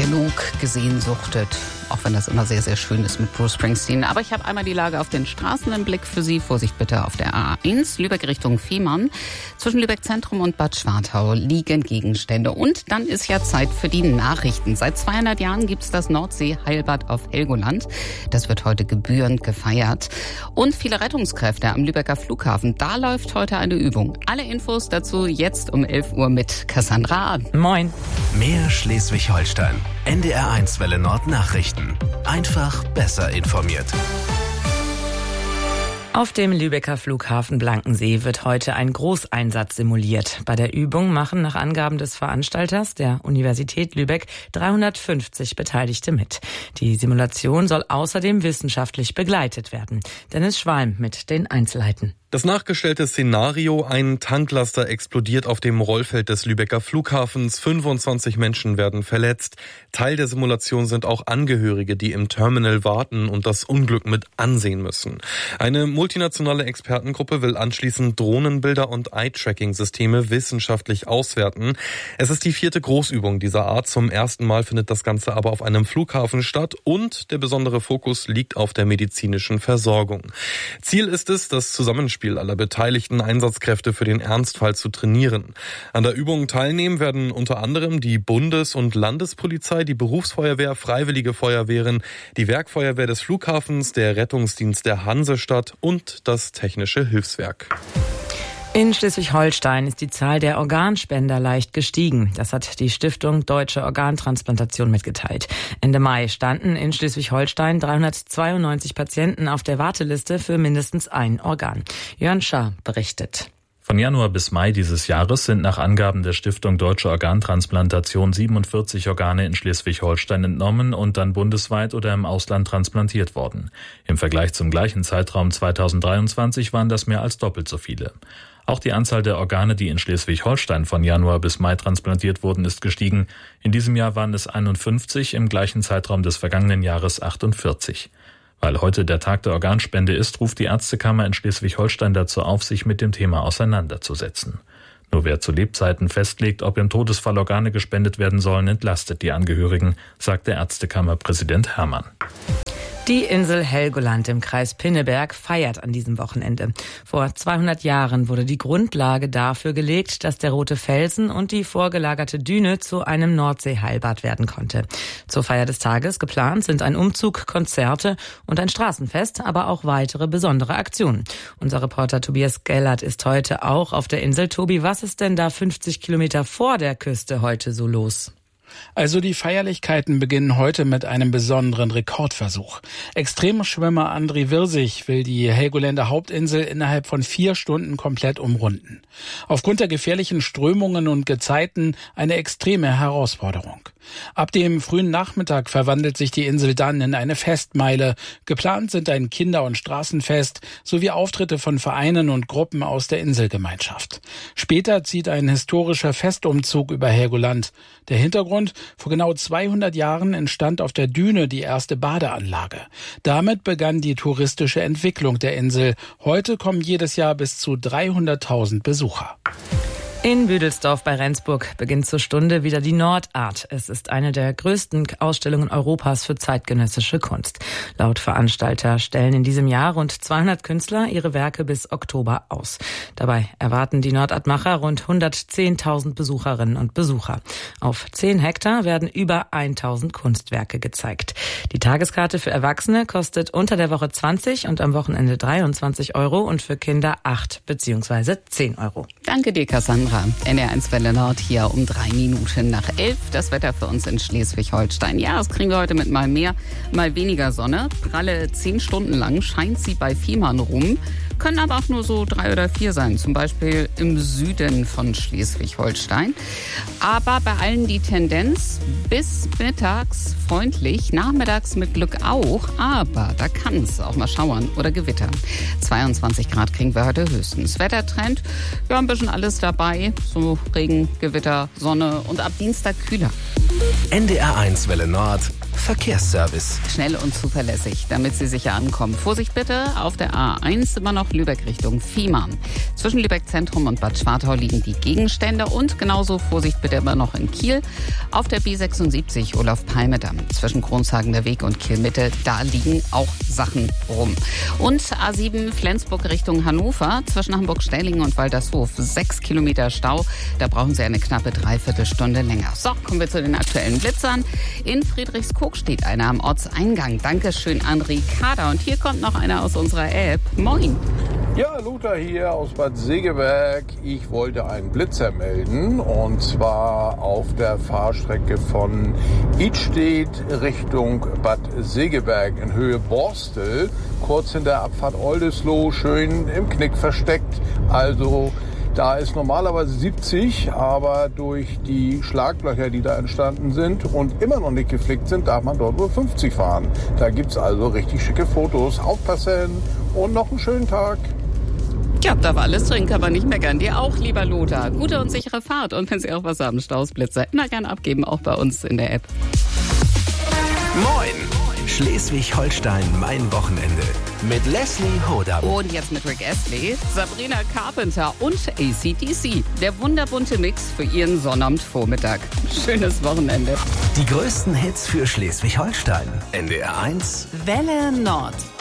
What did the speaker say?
genug gesehnsuchtet, auch wenn das immer sehr, sehr schön ist mit Bruce Springsteen. Aber ich habe einmal die Lage auf den Straßen im Blick für Sie. Vorsicht bitte auf der A1, Lübeck Richtung Fehmarn. Zwischen Lübeck Zentrum und Bad Schwartau liegen Gegenstände. Und dann ist ja Zeit für die Nachrichten. Seit 200 Jahren gibt es das Nordsee-Heilbad auf Helgoland. Das wird heute gebührend gefeiert. Und viele Rettungskräfte am Lübecker Flughafen. Da läuft heute eine Übung. Alle Infos dazu jetzt um 11 Uhr mit Cassandra Ahn. Moin. Mehr Schleswig-Holstein. NDR1 Welle Nord Nachrichten. Einfach besser informiert. Auf dem Lübecker Flughafen Blankensee wird heute ein Großeinsatz simuliert. Bei der Übung machen nach Angaben des Veranstalters, der Universität Lübeck, 350 Beteiligte mit. Die Simulation soll außerdem wissenschaftlich begleitet werden. Dennis Schwalm mit den Einzelheiten. Das nachgestellte Szenario: ein Tanklaster explodiert auf dem Rollfeld des Lübecker Flughafens. 25 Menschen werden verletzt. Teil der Simulation sind auch Angehörige, die im Terminal warten und das Unglück mit ansehen müssen. Eine multinationale Expertengruppe will anschließend Drohnenbilder und Eye-Tracking-Systeme wissenschaftlich auswerten. Es ist die 4. Großübung dieser Art. Zum ersten Mal findet das Ganze aber auf einem Flughafen statt und der besondere Fokus liegt auf der medizinischen Versorgung. Ziel ist es, das Zusammenspiel aller beteiligten Einsatzkräfte für den Ernstfall zu trainieren. An der Übung teilnehmen werden unter anderem die Bundes- und Landespolizei, die Berufsfeuerwehr, Freiwillige Feuerwehren, die Werkfeuerwehr des Flughafens, der Rettungsdienst der Hansestadt und das Technische Hilfswerk. In Schleswig-Holstein ist die Zahl der Organspender leicht gestiegen. Das hat die Stiftung Deutsche Organtransplantation mitgeteilt. Ende Mai standen in Schleswig-Holstein 392 Patienten auf der Warteliste für mindestens ein Organ. Jörn Schaar berichtet. Von Januar bis Mai dieses Jahres sind nach Angaben der Stiftung Deutsche Organtransplantation 47 Organe in Schleswig-Holstein entnommen und dann bundesweit oder im Ausland transplantiert worden. Im Vergleich zum gleichen Zeitraum 2023 waren das mehr als doppelt so viele. Auch die Anzahl der Organe, die in Schleswig-Holstein von Januar bis Mai transplantiert wurden, ist gestiegen. In diesem Jahr waren es 51, im gleichen Zeitraum des vergangenen Jahres 48. Weil heute der Tag der Organspende ist, ruft die Ärztekammer in Schleswig-Holstein dazu auf, sich mit dem Thema auseinanderzusetzen. Nur wer zu Lebzeiten festlegt, ob im Todesfall Organe gespendet werden sollen, entlastet die Angehörigen, sagt der Ärztekammerpräsident Hermann. Die Insel Helgoland im Kreis Pinneberg feiert an diesem Wochenende. Vor 200 Jahren wurde die Grundlage dafür gelegt, dass der Rote Felsen und die vorgelagerte Düne zu einem Nordseeheilbad werden konnte. Zur Feier des Tages geplant sind ein Umzug, Konzerte und ein Straßenfest, aber auch weitere besondere Aktionen. Unser Reporter Tobias Gellert ist heute auch auf der Insel. Tobi, was ist denn da 50 Kilometer vor der Küste heute so los? Also die Feierlichkeiten beginnen heute mit einem besonderen Rekordversuch. Extremschwimmer André Wirsig will die Helgoländer Hauptinsel innerhalb von 4 Stunden komplett umrunden. Aufgrund der gefährlichen Strömungen und Gezeiten eine extreme Herausforderung. Ab dem frühen Nachmittag verwandelt sich die Insel dann in eine Festmeile. Geplant sind ein Kinder- und Straßenfest sowie Auftritte von Vereinen und Gruppen aus der Inselgemeinschaft. Später zieht ein historischer Festumzug über Helgoland. Der Hintergrund: vor genau 200 Jahren entstand auf der Düne die erste Badeanlage. Damit begann die touristische Entwicklung der Insel. Heute kommen jedes Jahr bis zu 300.000 Besucher. In Büdelsdorf bei Rendsburg beginnt zur Stunde wieder die Nordart. Es ist eine der größten Ausstellungen Europas für zeitgenössische Kunst. Laut Veranstalter stellen in diesem Jahr rund 200 Künstler ihre Werke bis Oktober aus. Dabei erwarten die Nordartmacher rund 110.000 Besucherinnen und Besucher. Auf 10 Hektar werden über 1.000 Kunstwerke gezeigt. Die Tageskarte für Erwachsene kostet unter der Woche 20 und am Wochenende 23 € und für Kinder 8 bzw. 10 €. Danke dir, Cassandra. NDR1 Welle Nord hier um 3 Minuten nach 11. Das Wetter für uns in Schleswig-Holstein. Ja, das kriegen wir heute mit mal mehr, mal weniger Sonne. Pralle 10 Stunden lang scheint sie bei Fehmarn rum. Können aber auch nur so 3 oder 4 sein, zum Beispiel im Süden von Schleswig-Holstein. Aber bei allen die Tendenz bis mittags freundlich, nachmittags mit Glück auch, aber da kann es auch mal schauern oder gewittern. 22 Grad kriegen wir heute höchstens. Wettertrend, ja, ein bisschen alles dabei, so Regen, Gewitter, Sonne und ab Dienstag kühler. NDR1 Welle Nord Verkehrsservice. Schnell und zuverlässig, damit Sie sicher ankommen. Vorsicht bitte, auf der A1 immer noch Lübeck Richtung Fehmarn. Zwischen Lübeck Zentrum und Bad Schwartau liegen die Gegenstände und genauso Vorsicht bitte immer noch in Kiel. Auf der B76 Olaf-Palme-Damm zwischen Kronshagener Weg und Kiel-Mitte, da liegen auch Sachen rum. Und A7 Flensburg Richtung Hannover zwischen Hamburg-Stellingen und Waltershof 6 Kilometer Stau. Da brauchen Sie eine knappe Dreiviertelstunde länger. So, kommen wir zu den aktuellen Blitzern. In Friedrichskoog steht einer am Ortseingang. Dankeschön an Ricarda. Und hier kommt noch einer aus unserer App. Moin. Ja, Lothar hier aus Bad Segeberg. Ich wollte einen Blitzer melden und zwar auf der Fahrstrecke von Idstedt Richtung Bad Segeberg in Höhe Borstel, kurz hinter Abfahrt Oldesloe, schön im Knick versteckt. Also da ist normalerweise 70, aber durch die Schlaglöcher, die da entstanden sind und immer noch nicht geflickt sind, darf man dort nur 50 fahren. Da gibt's also richtig schicke Fotos. Aufpassen und noch einen schönen Tag. Ja, darf alles drin, kann man nicht meckern. Dir auch, lieber Lothar. Gute und sichere Fahrt. Und wenn Sie auch was haben, Stausblitzer, immer gern abgeben, auch bei uns in der App. Moin! Schleswig-Holstein, mein Wochenende. Mit Leslie Hodam. Und jetzt mit Rick Astley, Sabrina Carpenter und AC/DC. Der wunderbunte Mix für Ihren Sonnabendvormittag. Schönes Wochenende. Die größten Hits für Schleswig-Holstein. NDR 1. Welle Nord.